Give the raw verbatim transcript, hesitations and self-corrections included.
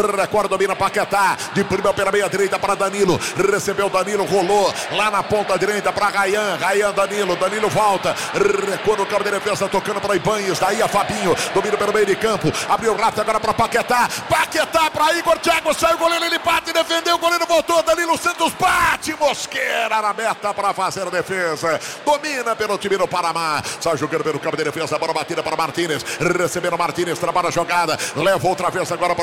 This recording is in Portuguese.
Record domina Paquetá, de primeira pela meia direita para Danilo, recebeu Danilo, rolou lá na ponta direita para Rayan, Rayan, Danilo, Danilo volta, recuou no campo de defesa, tocando para Ibanez, daí a Fabinho, domina pelo meio de campo, abriu o rato agora para Paquetá, Paquetá para Igor, Thiago saiu, o goleiro ele bate, defendeu, o goleiro voltou, Danilo Santos bate, Mosqueira na meta para fazer a defesa, domina pelo time do Paraná, sai jogando pelo campo de defesa, bola batida para Martínez, recebendo Martínez, trabalha a jogada, leva outra vez agora para